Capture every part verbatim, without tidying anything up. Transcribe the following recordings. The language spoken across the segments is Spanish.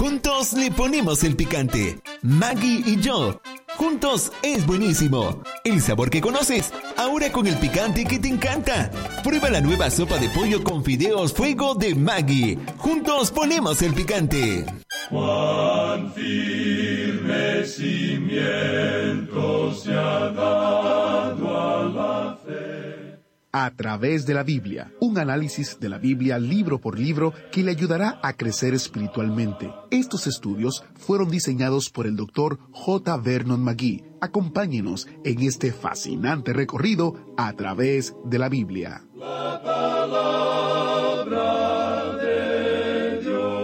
Juntos le ponemos el picante. Maggie y yo. Juntos es buenísimo. El sabor que conoces, ahora con el picante que te encanta. Prueba la nueva sopa de pollo con fideos fuego de Maggie. Juntos ponemos el picante. Cuán firme cimiento se ha dado a la fe. A través de la Biblia, un análisis de la Biblia libro por libro que le ayudará a crecer espiritualmente. Estos estudios fueron diseñados por el doctor J. Vernon McGee. Acompáñenos en este fascinante recorrido a través de la Biblia. La palabra de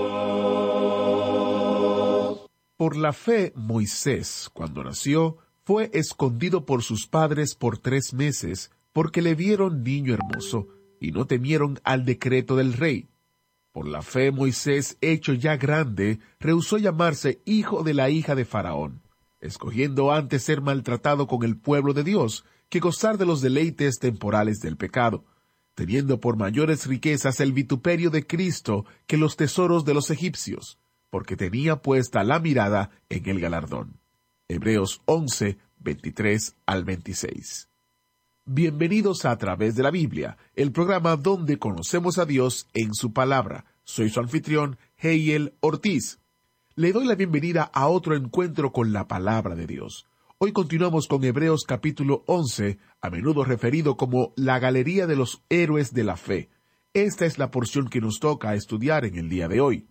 Dios. Por la fe, Moisés, cuando nació, fue escondido por sus padres por tres meses, porque le vieron niño hermoso, y no temieron al decreto del rey. Por la fe Moisés, hecho ya grande, rehusó llamarse hijo de la hija de Faraón, escogiendo antes ser maltratado con el pueblo de Dios, que gozar de los deleites temporales del pecado, teniendo por mayores riquezas el vituperio de Cristo que los tesoros de los egipcios, porque tenía puesta la mirada en el galardón. Hebreos once, veintitrés al veintiséis. Bienvenidos a A Través de la Biblia, el programa donde conocemos a Dios en su palabra. Soy su anfitrión, Heiel Ortiz. Le doy la bienvenida a otro encuentro con la palabra de Dios. Hoy continuamos con Hebreos capítulo once, a menudo referido como la galería de los héroes de la fe. Esta es la porción que nos toca estudiar en el día de hoy.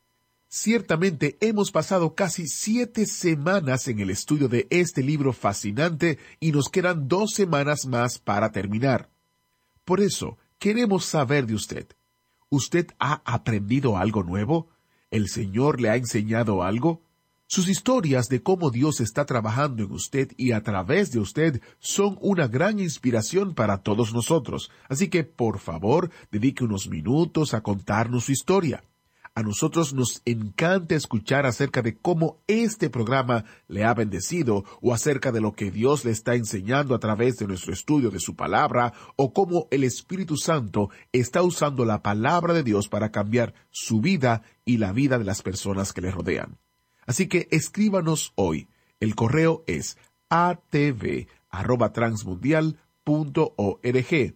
Ciertamente hemos pasado casi siete semanas en el estudio de este libro fascinante y nos quedan dos semanas más para terminar. Por eso, queremos saber de usted. ¿Usted ha aprendido algo nuevo? ¿El Señor le ha enseñado algo? Sus historias de cómo Dios está trabajando en usted y a través de usted son una gran inspiración para todos nosotros. Así que, por favor, dedique unos minutos a contarnos su historia. A nosotros nos encanta escuchar acerca de cómo este programa le ha bendecido o acerca de lo que Dios le está enseñando a través de nuestro estudio de su palabra o cómo el Espíritu Santo está usando la palabra de Dios para cambiar su vida y la vida de las personas que le rodean. Así que escríbanos hoy. El correo es a t v arroba transmundial punto org.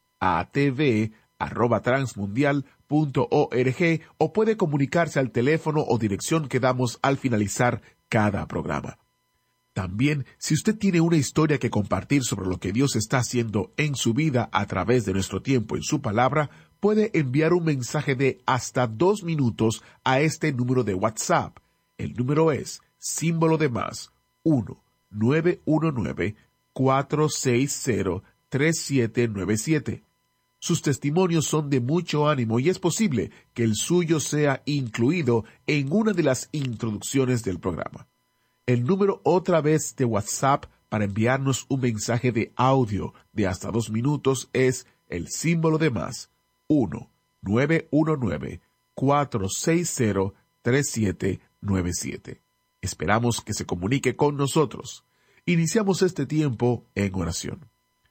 a t v arroba transmundial punto org o puede comunicarse al teléfono o dirección que damos al finalizar cada programa. También, si usted tiene una historia que compartir sobre lo que Dios está haciendo en su vida a través de nuestro tiempo en su palabra, puede enviar un mensaje de hasta dos minutos a este número de WhatsApp. El número es símbolo de más uno nueve uno nueve cuatro seis cero tres siete nueve siete. Sus testimonios son de mucho ánimo y es posible que el suyo sea incluido en una de las introducciones del programa. El número otra vez de WhatsApp para enviarnos un mensaje de audio de hasta dos minutos es el símbolo de más uno nueve uno nueve cuatro seis cero tres siete nueve siete. Esperamos que se comunique con nosotros. Iniciamos este tiempo en oración.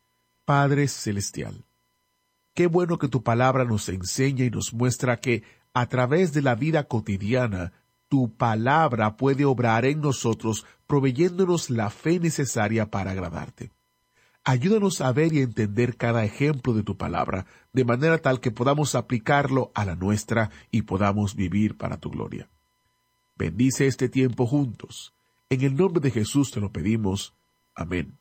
Padre Celestial, qué bueno que tu palabra nos enseña y nos muestra que, a través de la vida cotidiana, tu palabra puede obrar en nosotros, proveyéndonos la fe necesaria para agradarte. Ayúdanos a ver y entender cada ejemplo de tu palabra, de manera tal que podamos aplicarlo a la nuestra y podamos vivir para tu gloria. Bendice este tiempo juntos. En el nombre de Jesús te lo pedimos. Amén.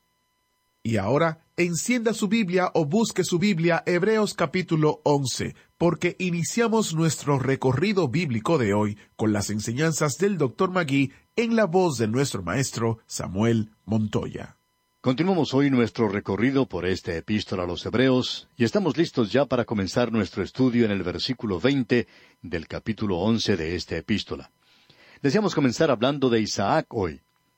Y ahora, encienda su Biblia o busque su Biblia, Hebreos capítulo once, porque iniciamos nuestro recorrido bíblico de hoy con las enseñanzas del doctor McGee en la voz de nuestro maestro Samuel Montoya. Continuamos hoy nuestro recorrido por esta epístola a los Hebreos y estamos listos ya para comenzar nuestro estudio en el versículo veinte del capítulo once de esta epístola. Deseamos comenzar hablando de Isaac hoy.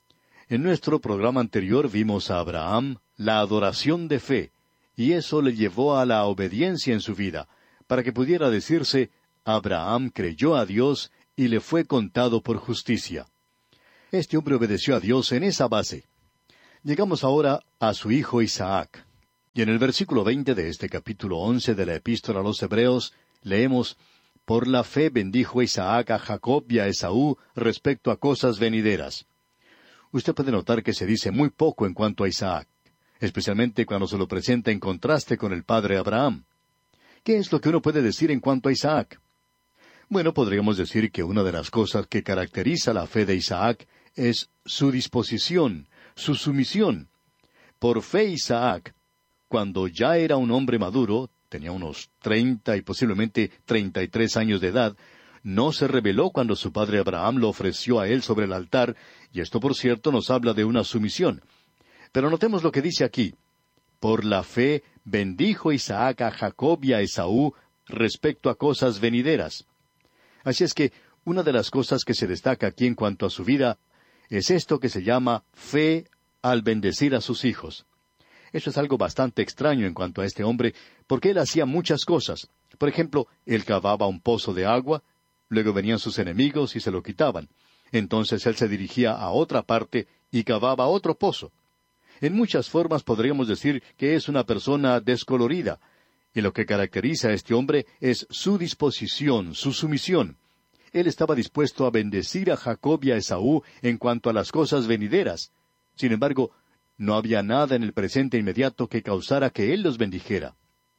En nuestro programa anterior vimos a Abraham la adoración de fe, y eso le llevó a la obediencia en su vida, para que pudiera decirse, Abraham creyó a Dios y le fue contado por justicia. Este hombre obedeció a Dios en esa base. Llegamos ahora a su hijo Isaac. Y en el versículo veinte de este capítulo once de la Epístola a los Hebreos, leemos, Por la fe bendijo Isaac a Jacob y a Esaú respecto a cosas venideras. Usted puede notar que se dice muy poco en cuanto a Isaac, especialmente cuando se lo presenta en contraste con el padre Abraham. ¿Qué es lo que uno puede decir en cuanto a Isaac? Bueno, podríamos decir que una de las cosas que caracteriza la fe de Isaac es su disposición, su sumisión. Por fe Isaac, cuando ya era un hombre maduro, tenía unos treinta y posiblemente treinta y tres años de edad, no se rebeló cuando su padre Abraham lo ofreció a él sobre el altar, y esto por cierto nos habla de una sumisión. Pero notemos lo que dice aquí. Por la fe bendijo Isaac a Jacob y a Esaú respecto a cosas venideras. Así es que una de las cosas que se destaca aquí en cuanto a su vida es esto que se llama fe al bendecir a sus hijos. Eso es algo bastante extraño en cuanto a este hombre, porque él hacía muchas cosas. Por ejemplo, él cavaba un pozo de agua, luego venían sus enemigos y se lo quitaban. Entonces él se dirigía a otra parte y cavaba otro pozo. En muchas formas podríamos decir que es una persona descolorida, y lo que caracteriza a este hombre es su disposición, su sumisión. Él estaba dispuesto a bendecir a Jacob y a Esaú en cuanto a las cosas venideras. Sin embargo, no había nada en el presente inmediato que causara que él los bendijera.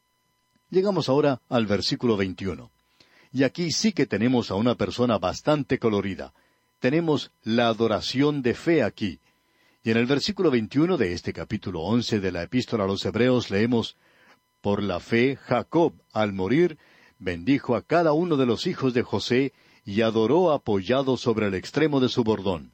Llegamos ahora al versículo veintiuno. Y aquí sí que tenemos a una persona bastante colorida. Tenemos la adoración de fe aquí. Y en el versículo veintiuno de este capítulo once de la Epístola a los Hebreos leemos: Por la fe, Jacob, al morir, bendijo a cada uno de los hijos de José y adoró apoyado sobre el extremo de su bordón.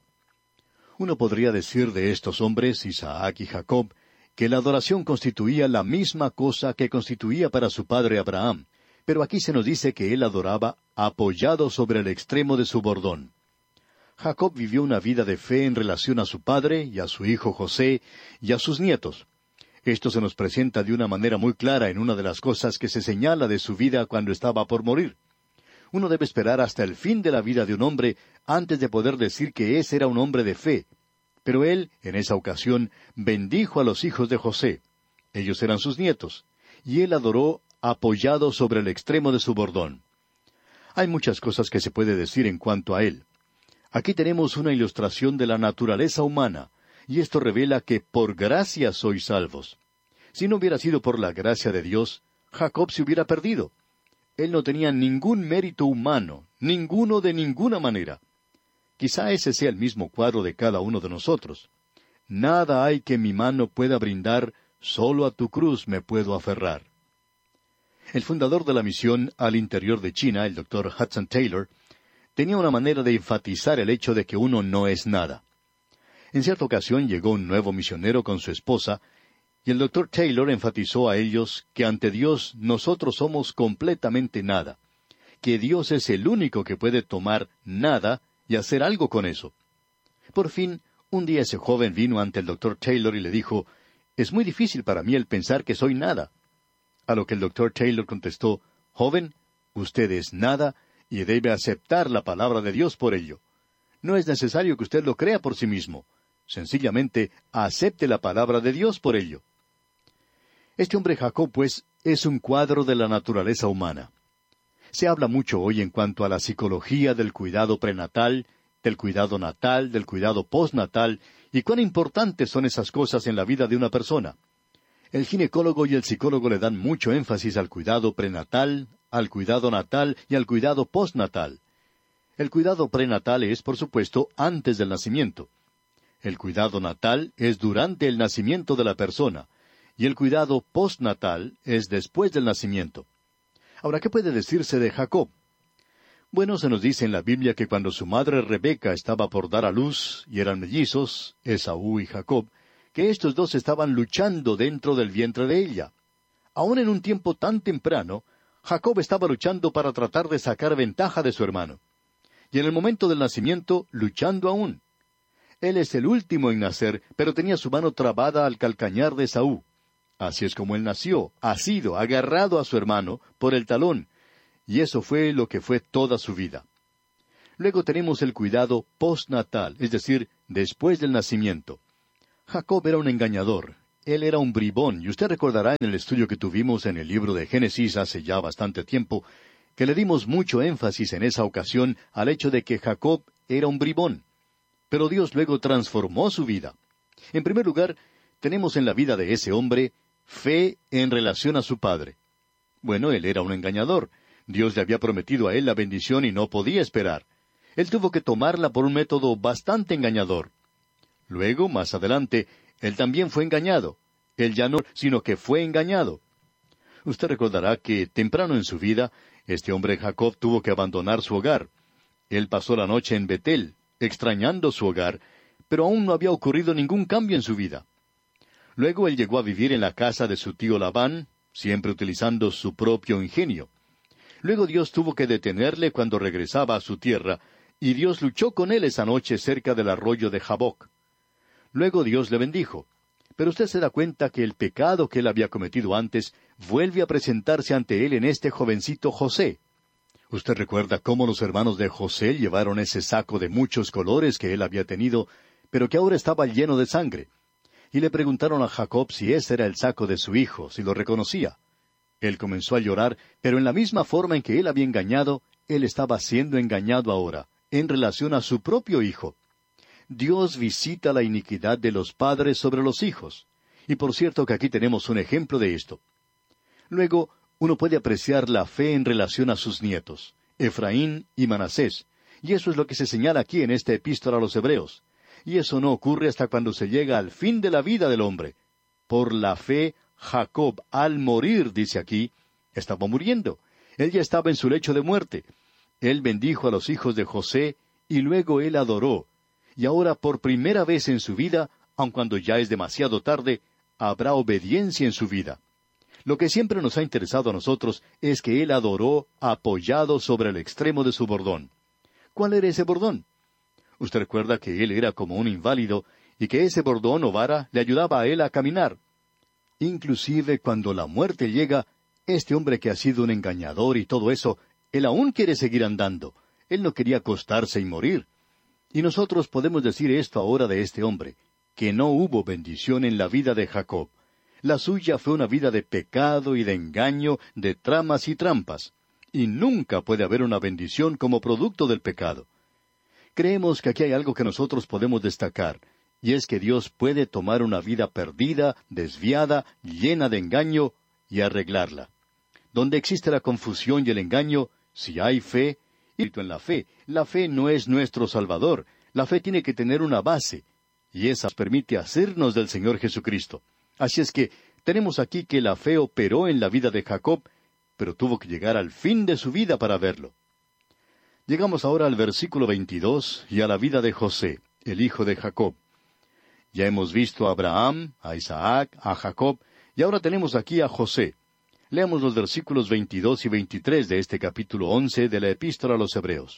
Uno podría decir de estos hombres, Isaac y Jacob, que la adoración constituía la misma cosa que constituía para su padre Abraham, pero aquí se nos dice que él adoraba apoyado sobre el extremo de su bordón. Jacob vivió una vida de fe en relación a su padre y a su hijo José y a sus nietos. Esto se nos presenta de una manera muy clara en una de las cosas que se señala de su vida cuando estaba por morir. Uno debe esperar hasta el fin de la vida de un hombre antes de poder decir que ese era un hombre de fe. Pero él, en esa ocasión, bendijo a los hijos de José. Ellos eran sus nietos, y él adoró apoyado sobre el extremo de su bordón. Hay muchas cosas que se puede decir en cuanto a él. Aquí tenemos una ilustración de la naturaleza humana, y esto revela que por gracia sois salvos. Si no hubiera sido por la gracia de Dios, Jacob se hubiera perdido. Él no tenía ningún mérito humano, ninguno de ninguna manera. Quizá ese sea el mismo cuadro de cada uno de nosotros. Nada hay que mi mano pueda brindar, solo a tu cruz me puedo aferrar. El fundador de la misión al interior de China, el doctor Hudson Taylor, tenía una manera de enfatizar el hecho de que uno no es nada. En cierta ocasión llegó un nuevo misionero con su esposa, y el doctor Taylor enfatizó a ellos que ante Dios nosotros somos completamente nada, que Dios es el único que puede tomar nada y hacer algo con eso. Por fin, un día ese joven vino ante el doctor Taylor y le dijo: «Es muy difícil para mí el pensar que soy nada». A lo que el doctor Taylor contestó: «Joven, usted es nada y debe aceptar la palabra de Dios por ello. No es necesario que usted lo crea por sí mismo. Sencillamente, acepte la palabra de Dios por ello». Este hombre Jacob, pues, es un cuadro de la naturaleza humana. Se habla mucho hoy en cuanto a la psicología del cuidado prenatal, del cuidado natal, del cuidado postnatal, y cuán importantes son esas cosas en la vida de una persona. El ginecólogo y el psicólogo le dan mucho énfasis al cuidado prenatal, al cuidado natal y al cuidado postnatal. El cuidado prenatal es, por supuesto, antes del nacimiento. El cuidado natal es durante el nacimiento de la persona, y el cuidado postnatal es después del nacimiento. Ahora, ¿qué puede decirse de Jacob? Bueno, se nos dice en la Biblia que cuando su madre Rebeca estaba por dar a luz, y eran mellizos, Esaú y Jacob, que estos dos estaban luchando dentro del vientre de ella. Aún en un tiempo tan temprano, Jacob estaba luchando para tratar de sacar ventaja de su hermano. Y en el momento del nacimiento, luchando aún. Él es el último en nacer, pero tenía su mano trabada al calcañar de Esaú. Así es como él nació, asido, agarrado a su hermano, por el talón, y eso fue lo que fue toda su vida. Luego tenemos el cuidado postnatal, es decir, después del nacimiento. Jacob era un engañador, él era un bribón, y usted recordará en el estudio que tuvimos en el libro de Génesis hace ya bastante tiempo, que le dimos mucho énfasis en esa ocasión al hecho de que Jacob era un bribón. Pero Dios luego transformó su vida. En primer lugar, tenemos en la vida de ese hombre fe en relación a su padre. Bueno, él era un engañador. Dios le había prometido a él la bendición y no podía esperar. Él tuvo que tomarla por un método bastante engañador. Luego, más adelante, él también fue engañado. Él ya no, sino que fue engañado. Usted recordará que temprano en su vida, este hombre Jacob tuvo que abandonar su hogar. Él pasó la noche en Betel, extrañando su hogar, pero aún no había ocurrido ningún cambio en su vida. Luego él llegó a vivir en la casa de su tío Labán, siempre utilizando su propio ingenio. Luego Dios tuvo que detenerle cuando regresaba a su tierra, y Dios luchó con él esa noche cerca del arroyo de Jaboc. Luego Dios le bendijo. Pero usted se da cuenta que el pecado que él había cometido antes vuelve a presentarse ante él en este jovencito José. Usted recuerda cómo los hermanos de José llevaron ese saco de muchos colores que él había tenido, pero que ahora estaba lleno de sangre. Y le preguntaron a Jacob si ese era el saco de su hijo, si lo reconocía. Él comenzó a llorar, pero en la misma forma en que él había engañado, él estaba siendo engañado ahora, en relación a su propio hijo. Dios visita la iniquidad de los padres sobre los hijos. Y por cierto que aquí tenemos un ejemplo de esto. Luego, uno puede apreciar la fe en relación a sus nietos, Efraín y Manasés. Y eso es lo que se señala aquí en esta epístola a los Hebreos. Y eso no ocurre hasta cuando se llega al fin de la vida del hombre. Por la fe, Jacob, al morir, dice aquí, estaba muriendo. Él ya estaba en su lecho de muerte. Él bendijo a los hijos de José, y luego él adoró. Y ahora, por primera vez en su vida, aun cuando ya es demasiado tarde, habrá obediencia en su vida. Lo que siempre nos ha interesado a nosotros es que él adoró apoyado sobre el extremo de su bordón. ¿Cuál era ese bordón? Usted recuerda que él era como un inválido, y que ese bordón o vara le ayudaba a él a caminar. Inclusive cuando la muerte llega, este hombre que ha sido un engañador y todo eso, él aún quiere seguir andando. Él no quería acostarse y morir. Y nosotros podemos decir esto ahora de este hombre, que no hubo bendición en la vida de Jacob. La suya fue una vida de pecado y de engaño, de tramas y trampas. Y nunca puede haber una bendición como producto del pecado. Creemos que aquí hay algo que nosotros podemos destacar, y es que Dios puede tomar una vida perdida, desviada, llena de engaño, y arreglarla. Donde existe la confusión y el engaño, si hay fe, y en la fe, la fe no es nuestro Salvador. La fe tiene que tener una base, y esa nos permite hacernos del Señor Jesucristo. Así es que tenemos aquí que la fe operó en la vida de Jacob, pero tuvo que llegar al fin de su vida para verlo. Llegamos ahora al versículo veintidós y a la vida de José, el hijo de Jacob. Ya hemos visto a Abraham, a Isaac, a Jacob, y ahora tenemos aquí a José. Leamos los versículos veintidós y veintitrés de este capítulo once de la Epístola a los Hebreos.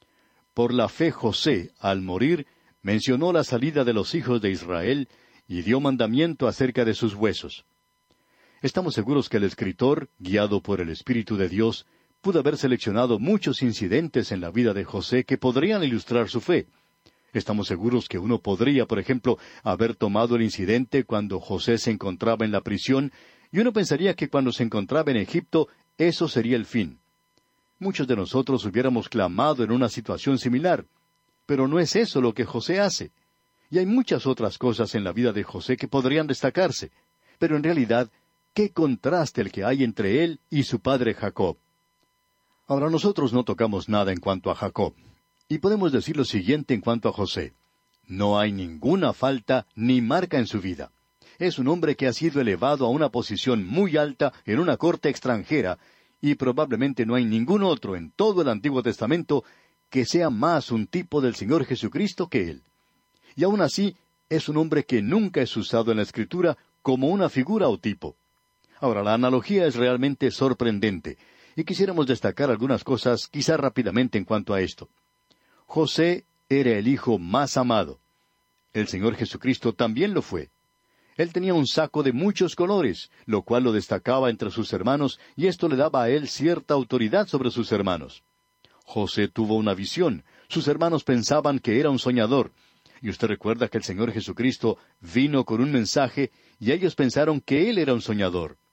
Por la fe José, al morir, mencionó la salida de los hijos de Israel y dio mandamiento acerca de sus huesos. Estamos seguros que el escritor, guiado por el Espíritu de Dios, pudo haber seleccionado muchos incidentes en la vida de José que podrían ilustrar su fe. Estamos seguros que uno podría, por ejemplo, haber tomado el incidente cuando José se encontraba en la prisión, y uno pensaría que cuando se encontraba en Egipto, eso sería el fin. Muchos de nosotros hubiéramos clamado en una situación similar, pero no es eso lo que José hace. Y hay muchas otras cosas en la vida de José que podrían destacarse, pero en realidad, qué contraste el que hay entre él y su padre Jacob. Ahora nosotros no tocamos nada en cuanto a Jacob, y podemos decir lo siguiente en cuanto a José. No hay ninguna falta ni marca en su vida. Es un hombre que ha sido elevado a una posición muy alta en una corte extranjera, y probablemente no hay ningún otro en todo el Antiguo Testamento que sea más un tipo del Señor Jesucristo que él. Y aún así, es un hombre que nunca es usado en la Escritura como una figura o tipo. Ahora, la analogía es realmente sorprendente, y quisiéramos destacar algunas cosas quizá rápidamente en cuanto a esto. José era el hijo más amado. El Señor Jesucristo también lo fue. Él tenía un saco de muchos colores, lo cual lo destacaba entre sus hermanos, y esto le daba a él cierta autoridad sobre sus hermanos. José tuvo una visión. Sus hermanos pensaban que era un soñador. Y usted recuerda que el Señor Jesucristo vino con un mensaje, y ellos pensaron que él era un soñador.